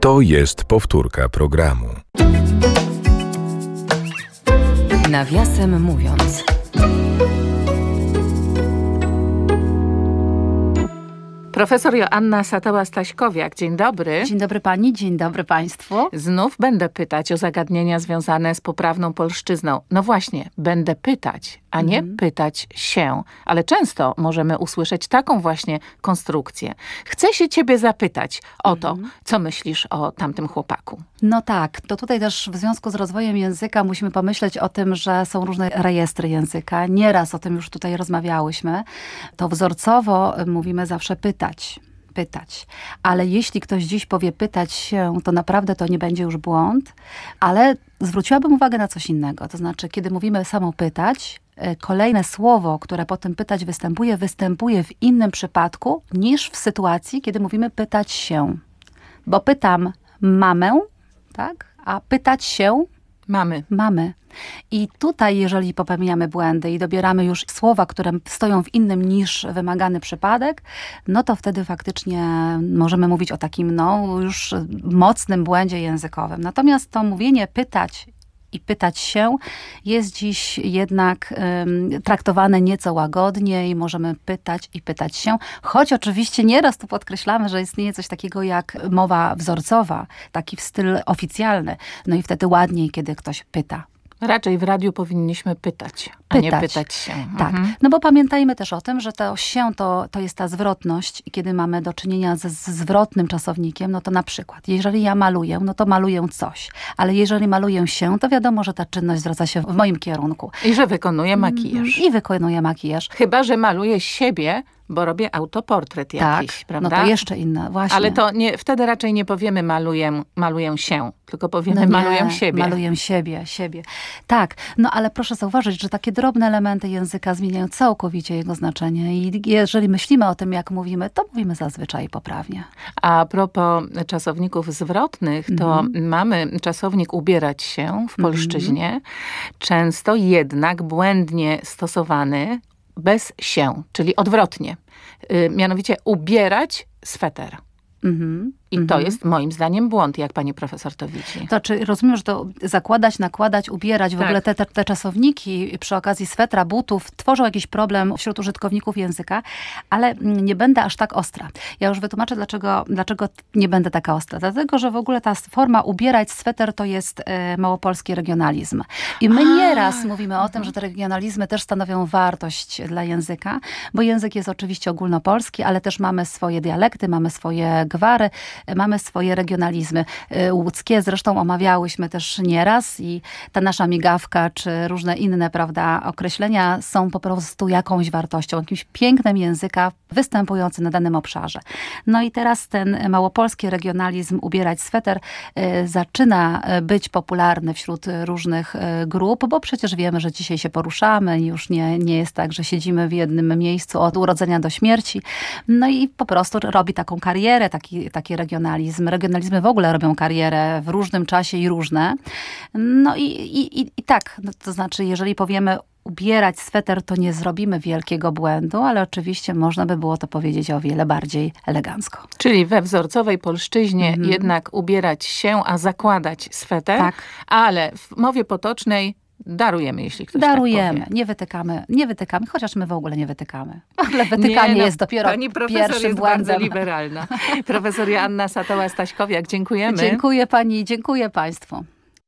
To jest powtórka programu. Nawiasem mówiąc. Profesor Joanna Satoła-Staśkowiak, dzień dobry. Dzień dobry pani, dzień dobry państwu. Znów będę pytać o zagadnienia związane z poprawną polszczyzną. No właśnie, będę pytać, a nie pytać się. Ale często możemy usłyszeć taką właśnie konstrukcję. Chcę się ciebie zapytać o to, co myślisz o tamtym chłopaku. No tak, to tutaj też w związku z rozwojem języka musimy pomyśleć o tym, że są różne rejestry języka. Nieraz o tym już tutaj rozmawiałyśmy. To wzorcowo mówimy zawsze pytać. Ale jeśli ktoś dziś powie pytać się, to naprawdę to nie będzie już błąd. Ale zwróciłabym uwagę na coś innego. To znaczy, kiedy mówimy samo pytać, kolejne słowo, które po tym pytać występuje w innym przypadku niż w sytuacji, kiedy mówimy pytać się. Bo pytam mamę, tak? A pytać się mamy. I tutaj, jeżeli popełniamy błędy i dobieramy już słowa, które stoją w innym niż wymagany przypadek, no to wtedy faktycznie możemy mówić o takim już mocnym błędzie językowym. Natomiast to mówienie pytać i pytać się jest dziś jednak traktowane nieco łagodniej. Możemy pytać i pytać się. Choć oczywiście nieraz tu podkreślamy, że istnieje coś takiego jak mowa wzorcowa, taki styl oficjalny. No i wtedy ładniej, kiedy ktoś pyta. Raczej w radiu powinniśmy pytać, a nie pytać się. Tak, no bo pamiętajmy też o tym, że to się to jest ta zwrotność i kiedy mamy do czynienia ze zwrotnym czasownikiem, no to na przykład, jeżeli ja maluję, no to maluję coś, ale jeżeli maluję się, to wiadomo, że ta czynność zwraca się w moim kierunku. I że wykonuję makijaż. I wykonuję makijaż. Chyba że maluję siebie, bo robię autoportret jakiś, tak, prawda? No to jeszcze inne, właśnie. Ale to wtedy raczej nie powiemy maluję się, tylko powiemy maluję siebie. Maluję siebie. Tak, no ale proszę zauważyć, że takie drobne elementy języka zmieniają całkowicie jego znaczenie i jeżeli myślimy o tym, jak mówimy, to mówimy zazwyczaj poprawnie. A propos czasowników zwrotnych, to mamy czasownik ubierać się w polszczyźnie, często jednak błędnie stosowany bez się, czyli odwrotnie. Mianowicie ubierać sweter. I to jest moim zdaniem błąd, jak pani profesor to widzi. To czy rozumiem, że to zakładać, nakładać, ubierać, w ogóle te czasowniki przy okazji swetra, butów tworzą jakiś problem wśród użytkowników języka, ale nie będę aż tak ostra. Ja już wytłumaczę, dlaczego nie będę taka ostra. Dlatego, że w ogóle ta forma ubierać sweter to jest małopolski regionalizm. I my nieraz mówimy o tym, że te regionalizmy też stanowią wartość dla języka, bo język jest oczywiście ogólnopolski, ale też mamy swoje dialekty, mamy swoje gwary, mamy swoje regionalizmy łódzkie. Zresztą omawiałyśmy też nieraz i ta nasza migawka, czy różne inne, prawda, określenia są po prostu jakąś wartością, jakimś pięknem języka występującym na danym obszarze. No i teraz ten małopolski regionalizm ubierać sweter zaczyna być popularny wśród różnych grup, bo przecież wiemy, że dzisiaj się poruszamy i już nie jest tak, że siedzimy w jednym miejscu od urodzenia do śmierci. No i po prostu robi taką karierę, taki regionalizm. Regionalizmy w ogóle robią karierę w różnym czasie i różne. No i tak, no to znaczy, jeżeli powiemy ubierać sweter, to nie zrobimy wielkiego błędu, ale oczywiście można by było to powiedzieć o wiele bardziej elegancko. Czyli we wzorcowej polszczyźnie jednak ubierać się, a zakładać sweter, ale w mowie potocznej darujemy, jeśli ktoś tak powie. Nie wytykamy, chociaż my w ogóle nie wytykamy. Ale wytykanie jest dopiero pani profesor pierwszym jest błędem. bardzo liberalna. Profesor Joanna Satoła-Staśkowiak, dziękujemy. Dziękuję pani, dziękuję państwu.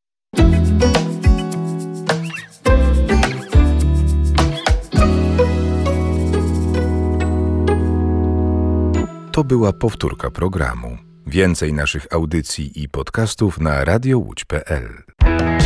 To była powtórka programu. Więcej naszych audycji i podcastów na radiowłódź.pl.